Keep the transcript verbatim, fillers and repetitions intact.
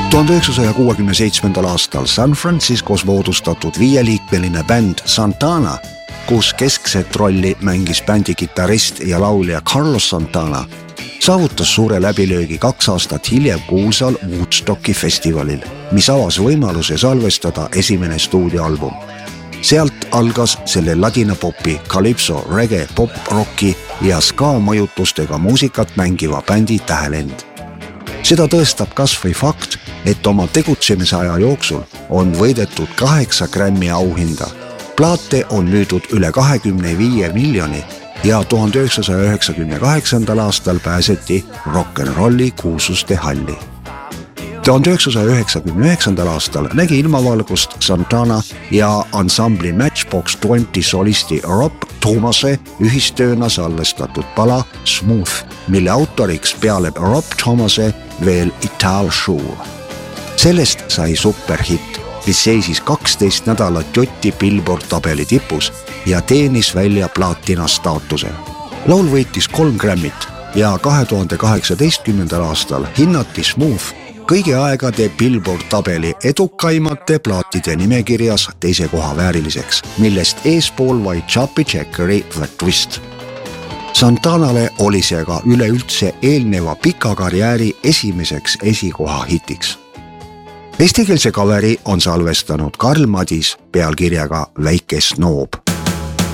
tuhande üheksasaja kuuekümne seitsmendal aastal San Franciscos moodustatud viieliikmeline bänd Santana, kus keskset rolli mängis bändi kitarrist ja laulja Carlos Santana, saavutas suure läbilöögi kaks aastat hiljem kuulsal Woodstocki festivalil, mis avas võimaluse salvestada esimene stuudioalbum. Sealt algas selle ladinapopi, calypso, reggae, pop-rocki ja ska mõjutustega muusikat mängiva bändi tähelend. Seda tõestab kas või fakt, et oma tegutsemise aja jooksul on võidetud kaheksa Grammy auhinda. Plaate on müüdud üle kahekümne viie miljoni ja tuhande üheksasaja üheksakümne kaheksandal aastal pääseti rock'n'rolli kuulsuste halli. tuhande üheksasaja üheksakümne üheksandal aastal nägi ilmavalgust Santana ja ansambli Matchbox kakskümmend solisti Rob Thomase ühistööna salvestatud pala Smooth, mille autoriks peale Rob Thomase veel Ital Shoe. Sellest sai superhitt, mis seisis kaksteist nädalat jotti Billboard tabeli tipus ja teenis välja plaatina staatuse. Laul võitis kolm Grammit ja kahe tuhande kaheksateistkümnendal aastal hinnati Smooth kõigi aegade Billboard tabeli edukaimate plaatide nimekirjas teise koha vääriliseks, millest eespool vaid Chubby Checkeri The Twist. Santanale oli see aga üleüldse eelneva pika karjääri esimeseks esikoha hitiks. Eestikeelse kaveri on salvestanud Karl Madis pealkirjaga Väike snoob.